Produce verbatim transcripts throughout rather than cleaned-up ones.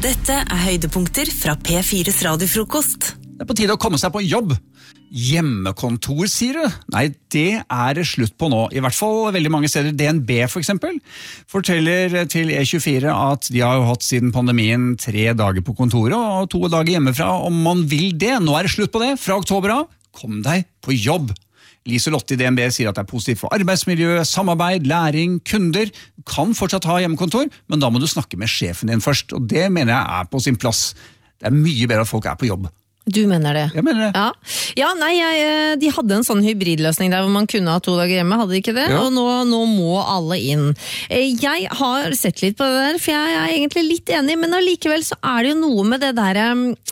Dette er høydepunkter fra P fire's radiofrokost. Det er på tide å komme seg på jobb. Hjemmekontor, sier du? Nei, det er det slutt på nå. I hvert fall veldig mange steder. D N B for eksempel forteller til E tjuefire at de har hatt siden pandemien tre dager på kontoret og to dager hjemmefra om man vil det. Nå er det slutt på det. Fra oktober av, kom deg på jobb. Lise Lotte i D N B sier at det er positivt for arbeidsmiljø, samarbeid, læring, kunder. Du kan fortsatt ha hjemmekontor, men da må du snakke med sjefen din først, og det mener jeg er på sin plass. Det er mye bedre at folk er på jobb. Du mener det? Jeg mener det. Ja, ja nei, jeg, de hadde en sånn hybridløsning der hvor man kunne ha to dager hjemme, hadde de ikke det? Ja. Og nå, nå må alle inn. Jeg har sett litt på det der, for jeg er egentlig litt enig, men allikevel så er det jo noe med det der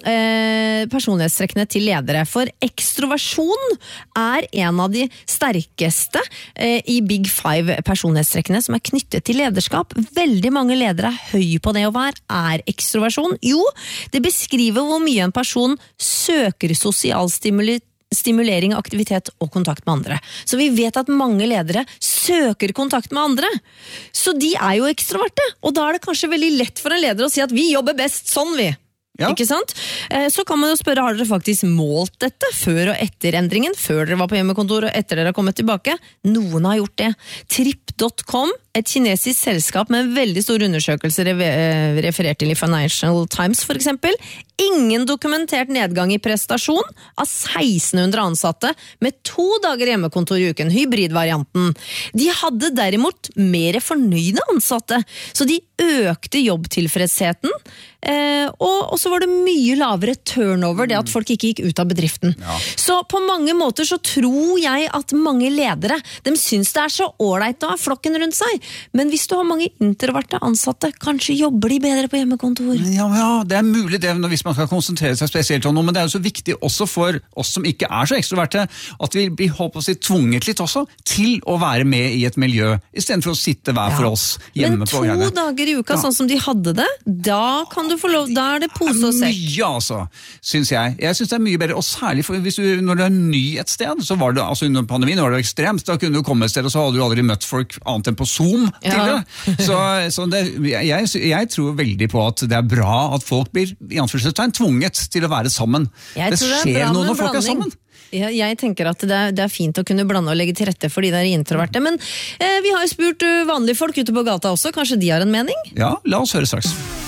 eh, personlighetstrekkene til ledere. For ekstroversjon er en av de sterkeste eh, i Big Five personlighetstrekkene som er knyttet til lederskap. Veldig mange ledere er høy på det, og hva er ekstroversjon? Jo, det beskriver hvor mye en person søker sosial stimuli, stimulering, aktivitet og kontakt med andre. Så vi vet at mange ledere søker kontakt med andre. Så de er jo ekstroverte, og da er det kanskje veldig lett for en leder å si at vi jobber best sånn vi. Ja. Ikke sant? Så kan man jo spørre, har dere faktisk målt dette før og etter endringen? Før dere var på hjemmekontor og etter dere har kommet tilbake? Noen har gjort det. Tripp punktum com, et kinesisk selskap med en veldig stor undersøkelse referert til i Financial Times for eksempel. Ingen dokumentert nedgang i prestasjon av seksten hundre ansatte med to dager hjemmekontor i uken, hybridvarianten. De hadde derimot mer fornøyde ansatte, så de økte jobbtilfredsheten, eh, og, og så var det mye lavere turnover, det at folk ikke gikk ut av bedriften. Ja. Så på mange måter så tror jeg at mange ledere, de syns det er så ålreit å ha flokken rundt seg, men hvis du har mange introverte ansatte, kanskje jobber de bedre på hjemmekontor. Ja, ja, det er mulig det hvis man skal konsentrere seg spesielt om noe, men det er jo så viktig også for oss som ikke er så ekstroverte, at vi blir håper å si tvunget litt også til å være med i et miljø, i stedet for å sitte hver for oss hjemme på greiene. Men to dager i uka, ja. Sånn som de hadde det, da kan du få lov, da er det pose og sekk. Mye altså, synes jeg. Jeg synes det er mye bedre, og særlig for hvis du, når du er ny et sted, så var det, altså under pandemien var det ekstremt, da kunne du komme et sted, og så hadde du aldri møtt folk annet enn på Zoom tidligere. Ja. Så, så det, jeg, jeg tror veldig på at det er bra at folk blir i anførselstegn tvunget til å være sammen. Jeg det skjer noe når folk er sammen. Ja, jeg tenker at det er, det er fint å kunne blande og legge til rette for de der introverte, men eh, vi har jo spurt uh, vanlige folk ute på gata også, kanskje de har en mening? Ja, la oss høre straks.